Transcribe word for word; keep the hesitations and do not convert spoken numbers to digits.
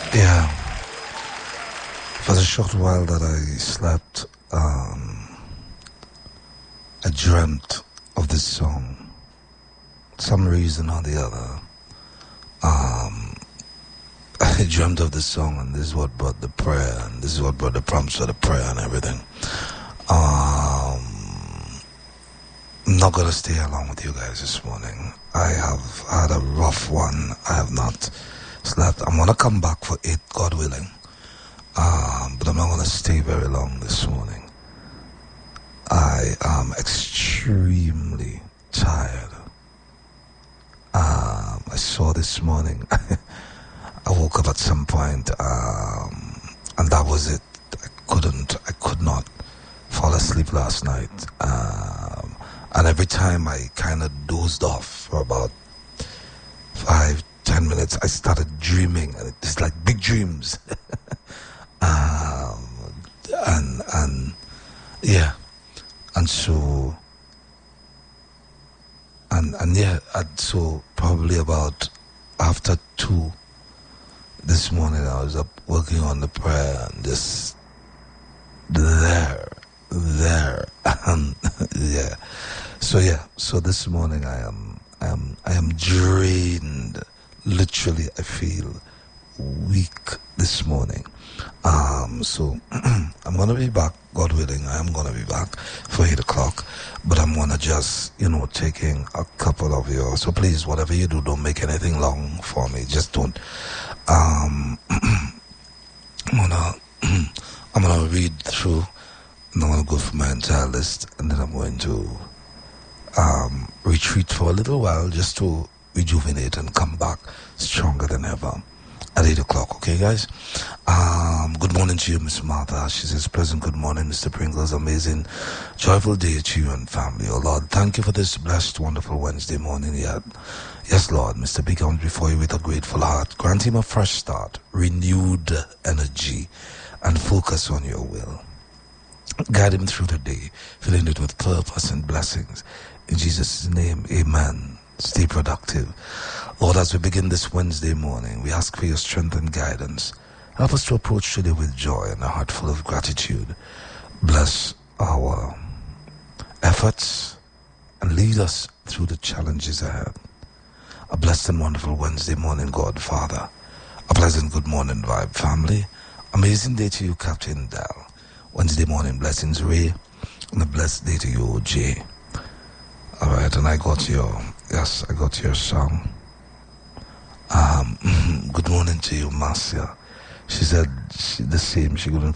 Yeah, for the short while that I slept, um, I dreamt of this song. Some reason or the other, um, I dreamt of this song, and this is what brought the prayer, and this is what brought the prompts for the prayer and everything. Um, I'm not gonna stay along with you guys this morning. I have had a rough one. I have not slept. I'm gonna come back for it, God willing. Um, but I'm not gonna stay very long this morning. I am extremely tired. Um, I saw this morning. I woke up at some point, um, and that was it. I couldn't. I could not fall asleep last night. Um, and every time I kind of dozed off for about five, ten minutes, I started dreaming, and it's like big dreams. um, and and yeah, and so and and yeah, and so probably about after two this morning, I was up working on the prayer and just there, there, and yeah. So yeah, so this morning I am, I am, I am drained. Literally, I feel weak this morning. Um, so I'm gonna be back, God willing. I am gonna be back for eight o'clock, but I'm gonna just, you know, taking a couple of you. So please, whatever you do, don't make anything long for me. Just don't. Um, I'm gonna, I'm gonna read through, and I'm gonna go through my entire list, and then I'm going to um, retreat for a little while just to rejuvenate and come back stronger than ever at eight o'clock. Okay, guys? Um, good morning to you, Miss Martha. She says, pleasant good morning, Mister Pringles. Amazing, joyful day to you and family. Oh, Lord, thank you for this blessed, wonderful Wednesday morning. Yeah. Yes, Lord. Mister B comes before you with a grateful heart. Grant him a fresh start, renewed energy, and focus on your will. Guide him through the day, filling it with purpose and blessings. In Jesus' name, amen. Stay productive. Lord, as we begin this Wednesday morning, we ask for your strength and guidance. Help us to approach today with joy and a heart full of gratitude. Bless our efforts and lead us through the challenges ahead. A blessed and wonderful Wednesday morning, God, Father. A pleasant good morning, Vibe family. Amazing day to you, Captain Dal. Wednesday morning blessings, Ray. And a blessed day to you, O J. All right, and I got your, yes, I got your song. Um, good morning to you, Marcia. She said she, the same. She couldn't